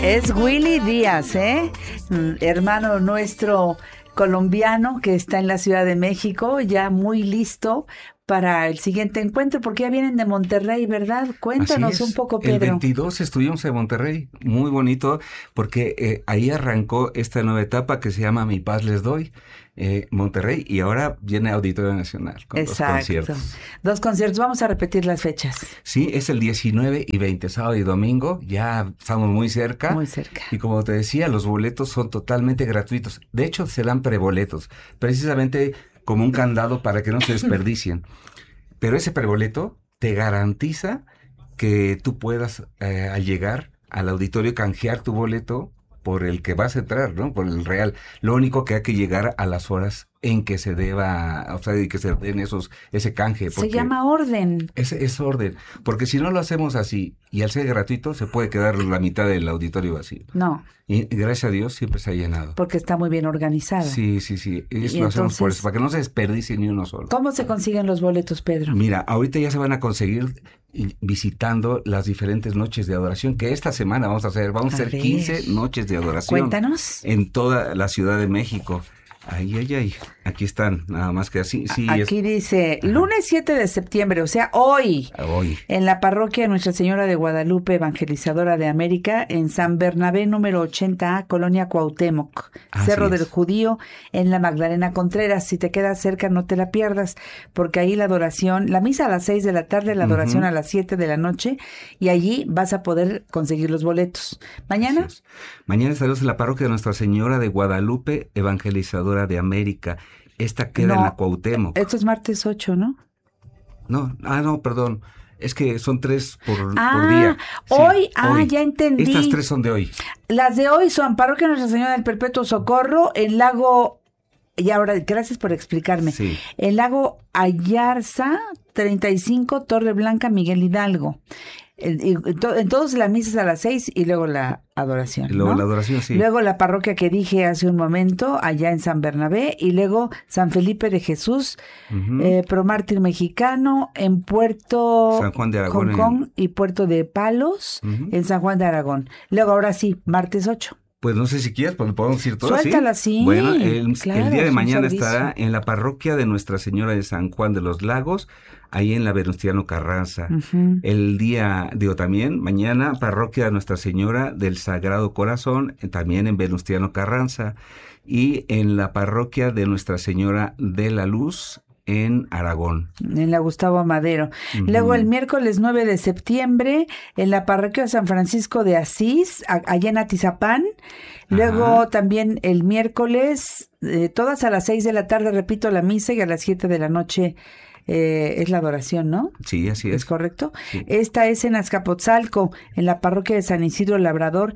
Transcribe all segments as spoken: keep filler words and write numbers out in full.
Es Willy Díaz, ¿eh? Hermano nuestro colombiano que está en la Ciudad de México, ya muy listo para el siguiente encuentro, porque ya vienen de Monterrey, ¿verdad? Cuéntanos un poco, Pedro. El veintidós estuvimos en Monterrey, muy bonito, porque eh, ahí arrancó esta nueva etapa que se llama Mi Paz Les Doy, eh, Monterrey, y ahora viene Auditorio Nacional con Exacto. dos conciertos. Dos conciertos, vamos a repetir las fechas. Sí, es el diecinueve y veinte, sábado y domingo, ya estamos muy cerca. Muy cerca. Y como te decía, los boletos son totalmente gratuitos. De hecho, se dan preboletos, precisamente como un candado para que no se desperdicien. Pero ese preboleto te garantiza que tú puedas, eh, al llegar al auditorio, canjear tu boleto por el que vas a entrar, ¿no? Por el real. Lo único que hay que llegar a las horas en que se deba, o sea, y que se den esos, ese canje. Se llama orden. Es, es orden. Porque si no lo hacemos así, y al ser gratuito, se puede quedar la mitad del auditorio vacío. No. Y gracias a Dios siempre se ha llenado. Porque está muy bien organizado. Sí, sí, sí. Eso Y lo hacemos entonces, por eso, para que no se desperdicie ni uno solo. ¿cómo se consiguen los boletos, Pedro? Mira, ahorita ya se van a conseguir visitando las diferentes noches de adoración que esta semana vamos a hacer. Vamos a, a hacer ver. quince noches de adoración. Cuéntanos. En toda la Ciudad de México. Ay, ay, ay. Aquí están, nada más que así. Sí, aquí es... dice, lunes siete de septiembre, o sea, hoy, hoy, en la parroquia de Nuestra Señora de Guadalupe, Evangelizadora de América, en San Bernabé, número ochenta A, Colonia Cuauhtémoc, así Cerro es. del Judío, en la Magdalena Contreras. Si te quedas cerca, no te la pierdas, porque ahí la adoración, la misa a las seis de la tarde, la adoración uh-huh. a las siete de la noche, y allí vas a poder conseguir los boletos. ¿Mañana? Es. Mañana estaremos en la parroquia de Nuestra Señora de Guadalupe, Evangelizadora de América. Esta queda no, en la Cuauhtémoc. Esto es martes ocho, ¿no? No, ah, no, perdón. Es que son tres por, ah, por día. Sí, hoy, ah, hoy. ya entendí. Estas tres son de hoy. Las de hoy son Parroquia Nuestra Señora del Perpetuo Socorro, el lago, y ahora, gracias por explicarme, sí. el lago Ayarza, treinta y cinco, Torre Blanca, Miguel Hidalgo. Entonces la misa es a las seis y luego la adoración, y luego ¿no? la adoración, sí. Luego la parroquia que dije hace un momento, allá en San Bernabé, y luego San Felipe de Jesús, uh-huh. eh, Promártir Mexicano, en Puerto San Juan de Aragón, Concón en... y Puerto de Palos, uh-huh. en San Juan de Aragón. Luego ahora sí, martes ocho. Pues no sé si quieres, pues podemos ir todos. Suéltala, sí. ¿sí? Bueno, el, claro, el día de mañana servicio. estará en la parroquia de Nuestra Señora de San Juan de los Lagos, ahí en la Venustiano Carranza. Uh-huh. El día, digo también, mañana, parroquia de Nuestra Señora del Sagrado Corazón, también en Venustiano Carranza. Y en la parroquia de Nuestra Señora de la Luz, en Aragón. En la Gustavo Madero. Uh-huh. Luego el miércoles nueve de septiembre, en la parroquia de San Francisco de Asís, a, allá en Atizapán. Luego Ajá. también el miércoles, eh, todas a las seis de la tarde, repito, la misa, y a las siete de la noche eh, es la adoración, ¿no? Sí, así es. ¿Es correcto? Sí. Esta es en Azcapotzalco, en la parroquia de San Isidro Labrador,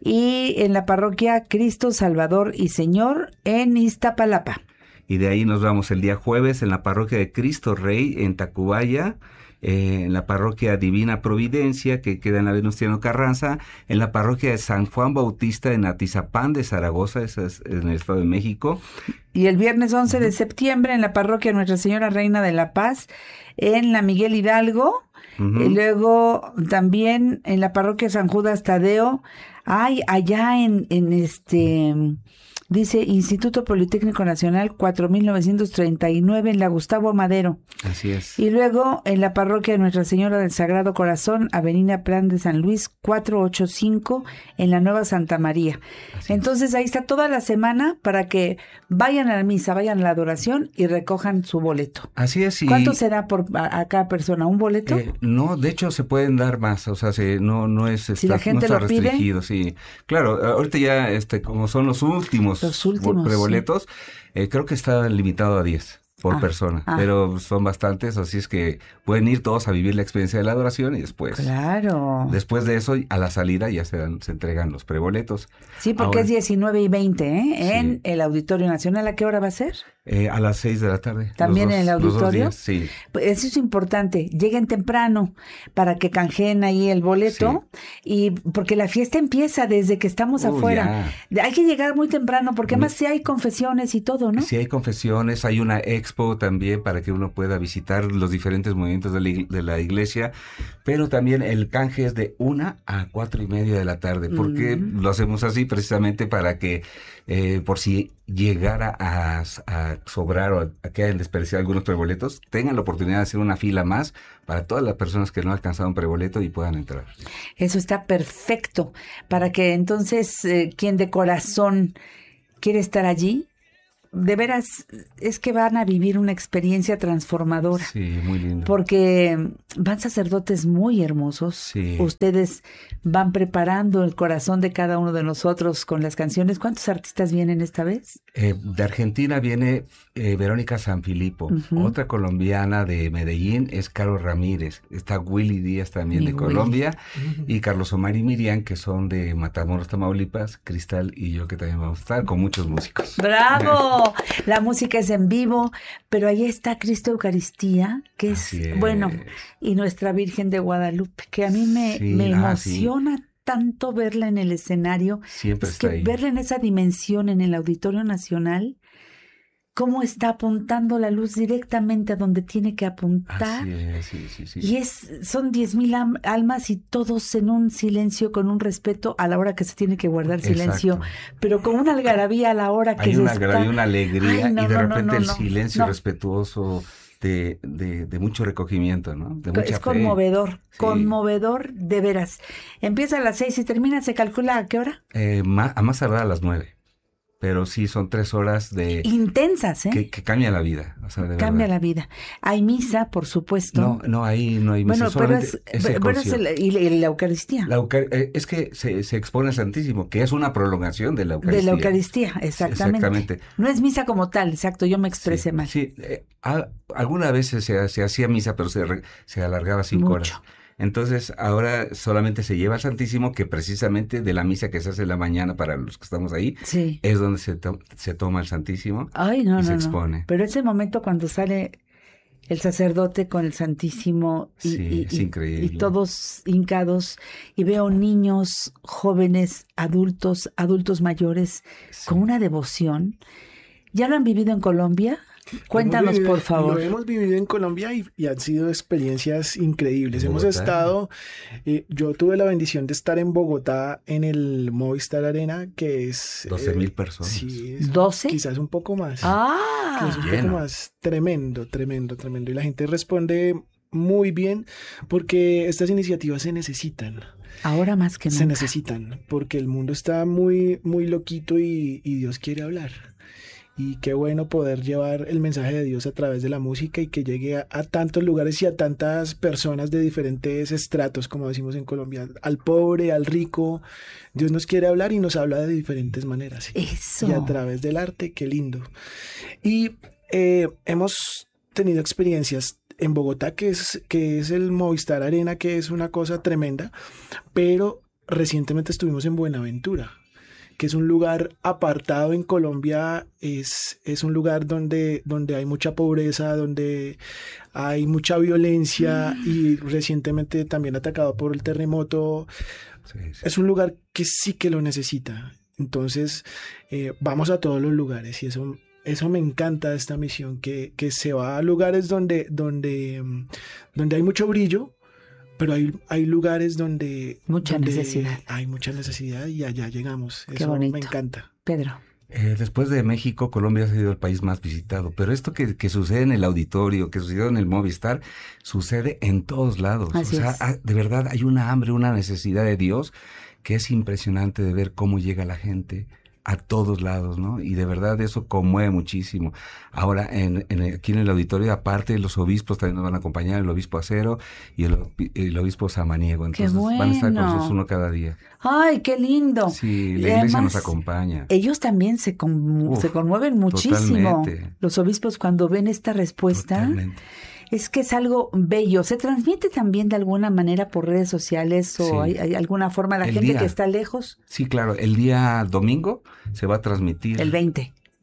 y en la parroquia Cristo Salvador y Señor en Iztapalapa. Y de ahí nos vamos el día jueves en la parroquia de Cristo Rey en Tacubaya, eh, en la parroquia Divina Providencia, que queda en la Venustiano Carranza, en la parroquia de San Juan Bautista en Atizapán de Zaragoza, esa es en el Estado de México. Y el viernes once uh-huh. de septiembre en la parroquia Nuestra Señora Reina de la Paz, en la Miguel Hidalgo, uh-huh. y luego también en la parroquia San Judas Tadeo, ay, allá en, en este... Dice Instituto Politécnico Nacional cuatro mil novecientos treinta y nueve en la Gustavo Madero. Así es. Y luego en la parroquia de Nuestra Señora del Sagrado Corazón, Avenida Plan de San Luis cuatrocientos ochenta y cinco en la Nueva Santa María. Así Entonces es. Ahí está toda la semana para que vayan a la misa, vayan a la adoración y recojan su boleto. Así es. Y ¿cuánto será por a, a cada persona? ¿Un boleto? Eh, no, de hecho se pueden dar más, o sea, se, no no es está, si la gente no está lo restringido, pide. Sí. Claro, ahorita ya este como son los últimos Los últimos preboletos, sí. eh, creo que está limitado a diez por ah, persona, ah. pero son bastantes, así es que pueden ir todos a vivir la experiencia de la adoración y después. Claro. Después de eso, a la salida ya se, dan, se entregan los preboletos. Sí, porque Ahora, es diecinueve y veinte, ¿eh? En sí. el Auditorio Nacional. ¿A qué hora va a ser? Eh, a las seis de la tarde. ¿También dos, en el auditorio? Sí. Pues eso es importante. Lleguen temprano para que canjeen ahí el boleto. Sí. Y porque la fiesta empieza desde que estamos uh, afuera. Ya. Hay que llegar muy temprano porque además sí hay confesiones y todo, ¿no? Sí hay confesiones, hay una expo también para que uno pueda visitar los diferentes movimientos de la, de la iglesia. Pero también el canje es de una a cuatro y media de la tarde. ¿Por qué mm. lo hacemos así? Precisamente para que eh, por si llegara a, a sobrar o a que hayan desperdiciado algunos preboletos, tengan la oportunidad de hacer una fila más para todas las personas que no alcanzaron preboleto y puedan entrar. Eso está perfecto, para que entonces eh, quien de corazón quiere estar allí, de veras es que van a vivir una experiencia transformadora. Sí, muy lindo. Porque van sacerdotes muy hermosos. Sí. Ustedes van preparando el corazón de cada uno de nosotros con las canciones. ¿Cuántos artistas vienen esta vez? Eh, de Argentina viene eh, Verónica Sanfilippo. Uh-huh. Otra colombiana de Medellín es Caro Ramírez. Está Willy Díaz también Mi de Willy. Colombia. Uh-huh. Y Carlos Omar y Miriam, que son de Matamoros, Tamaulipas. Cristal y yo, que también vamos a estar con muchos músicos. ¡Bravo! La música es en vivo, pero ahí está Cristo Eucaristía, que es, es, bueno, y nuestra Virgen de Guadalupe, que a mí me, sí, me emociona ah, sí. tanto verla en el escenario. Siempre es está que ahí. Verla en esa dimensión en el Auditorio Nacional, cómo está apuntando la luz directamente a donde tiene que apuntar. Así es, sí, sí, sí. Y es, son diez mil am- almas y todos en un silencio, con un respeto a la hora que se tiene que guardar silencio, Exacto. pero con una algarabía a la hora que Hay se una está... algarabía, una alegría, Ay, no, y de no, repente no, no, el no, silencio no. respetuoso de, de, de mucho recogimiento, ¿no? De mucha es fe. conmovedor, Sí. conmovedor de veras. Empieza a las seis y termina, ¿se calcula a qué hora? Eh, más, a más tardar a las nueve. Pero sí, son tres horas de... Intensas, ¿eh? Que, que cambia la vida. O sea, de cambia verdad. la vida. Hay misa, por supuesto. No, no, ahí no hay misa. Bueno, pero es, es pero es el, y, y la Eucaristía. La Eucar- eh, es que se, se expone al Santísimo, que es una prolongación de la Eucaristía. De la Eucaristía, exactamente. Exactamente. No es misa como tal, exacto, yo me expresé sí, mal. Sí, eh, a, algunas veces se, se hacía misa, pero se, re, se alargaba cinco Mucho. horas. Entonces, ahora solamente se lleva al Santísimo, que precisamente de la misa que se hace en la mañana para los que estamos ahí, sí. es donde se, to- se toma el Santísimo. Ay, no, y no, se no. expone. Pero ese momento cuando sale el sacerdote con el Santísimo y, sí, y, es y, increíble. y todos hincados, y veo niños, jóvenes, adultos, adultos mayores, sí. con una devoción. ¿Ya lo han vivido en Colombia? Cuéntanos, vivido, por favor. Lo hemos vivido en Colombia y, y han sido experiencias increíbles. Hemos Bogotá. estado, eh, yo tuve la bendición de estar en Bogotá en el Movistar Arena, que es... doce mil eh, personas. Sí, es, ¿doce? Quizás un poco más. Ah, quizás un lleno. poco más. Tremendo, tremendo, tremendo. Y la gente responde muy bien porque estas iniciativas se necesitan. Ahora más que nunca. Se necesitan porque el mundo está muy, muy loquito y, y Dios quiere hablar. Y qué bueno poder llevar el mensaje de Dios a través de la música y que llegue a, a tantos lugares y a tantas personas de diferentes estratos, como decimos en Colombia, al pobre, al rico. Dios nos quiere hablar y nos habla de diferentes maneras. Eso. Y a través del arte, qué lindo. Y eh, hemos tenido experiencias en Bogotá, que es, que es el Movistar Arena, que es una cosa tremenda, pero recientemente estuvimos en Buenaventura, que es un lugar apartado en Colombia, es, es un lugar donde, donde hay mucha pobreza, donde hay mucha violencia mm. y recientemente también atacado por el terremoto. Sí, sí. Es un lugar que sí que lo necesita. Entonces, eh, vamos a todos los lugares y eso, eso me encanta de esta misión, que, que se va a lugares donde, donde, donde hay mucho brillo, pero hay, hay lugares donde... Mucha donde necesidad. Hay mucha necesidad y allá llegamos. Qué Eso bonito. Me encanta. Pedro. Eh, después de México, Colombia ha sido el país más visitado. Pero esto que, que sucede en el auditorio, que sucedió en el Movistar, sucede en todos lados. Así o sea, es. ha, de verdad hay una hambre, una necesidad de Dios que es impresionante de ver cómo llega la gente a todos lados, ¿no? Y de verdad eso conmueve muchísimo. Ahora, en, en, aquí en el auditorio, aparte, los obispos también nos van a acompañar, el obispo Acero y el, el obispo Samaniego. Entonces, bueno. van a estar con nosotros uno cada día. ¡Ay, qué lindo! Sí, la y iglesia además, nos acompaña. Ellos también se, con, Uf, se conmueven muchísimo. Totalmente. Los obispos cuando ven esta respuesta. Totalmente. Es que es algo bello. ¿Se transmite también de alguna manera por redes sociales o sí. hay, hay alguna forma la el gente día, que está lejos? Sí, claro. El día domingo se va a transmitir. El veinte.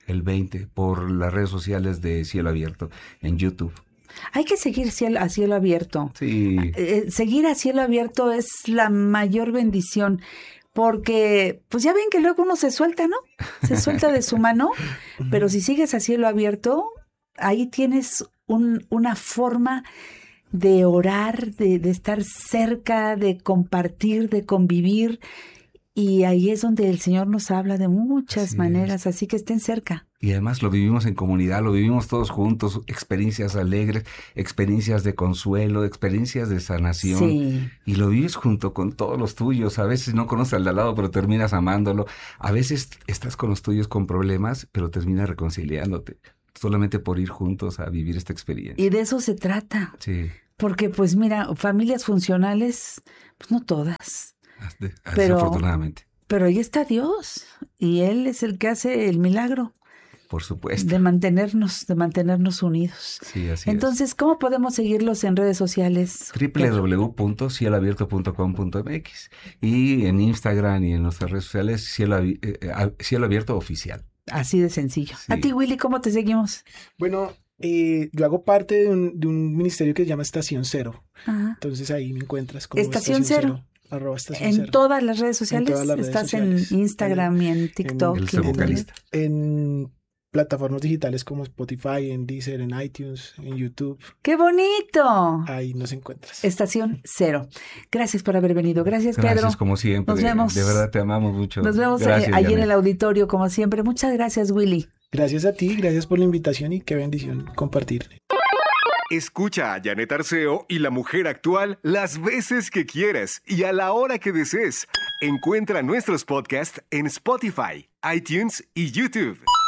el veinte, por las redes sociales de Cielo Abierto en YouTube. Hay que seguir cielo, a cielo abierto. Sí. Eh, seguir a cielo abierto es la mayor bendición, porque pues ya ven que luego uno se suelta, ¿no? Se suelta de su mano, pero si sigues a cielo abierto, ahí tienes un, una forma de orar, de, de estar cerca, de compartir, de convivir. Y ahí es donde el Señor nos habla de muchas así maneras, es. Así que estén cerca. Y además lo vivimos en comunidad, lo vivimos todos juntos, experiencias alegres, experiencias de consuelo, experiencias de sanación. Sí. Y lo vives junto con todos los tuyos. A veces no conoces al de al lado, pero terminas amándolo. A veces estás con los tuyos con problemas, pero terminas reconciliándote. Solamente por ir juntos a vivir esta experiencia. Y de eso se trata. Sí. Porque pues mira, familias funcionales, pues no todas. Pero, desafortunadamente. Pero ahí está Dios y Él es el que hace el milagro. Por supuesto. De mantenernos, de mantenernos unidos. Sí, así Entonces, es. ¿cómo podemos seguirlos en redes sociales? doble u doble u doble u punto cielo abierto punto com punto m x y en Instagram y en nuestras redes sociales Cielo, eh, Cielo Abierto Oficial. Así de sencillo. Sí. A ti, Willy, ¿cómo te seguimos? Bueno, eh, yo hago parte de un, de un ministerio que se llama Estación Cero. Ajá. Entonces ahí me encuentras como Estación, Estación Cero. Cero. Arroba estación en cero. todas las redes sociales. En todas las redes Estás sociales. En Instagram en, y en TikTok. En, el vocalista. En plataformas digitales como Spotify, en Deezer, en iTunes, en YouTube. ¡Qué bonito! Ahí nos encuentras. Estación Cero. Gracias por haber venido. Gracias, gracias Pedro. Gracias, como siempre. Nos vemos. De verdad te amamos mucho. Nos vemos gracias, allí Janet. en el auditorio, como siempre. Muchas gracias, Willy. Gracias a ti, gracias por la invitación y qué bendición compartir. Escucha a Janet Arceo y La Mujer Actual las veces que quieras y a la hora que desees. Encuentra nuestros podcasts en Spotify, iTunes y YouTube.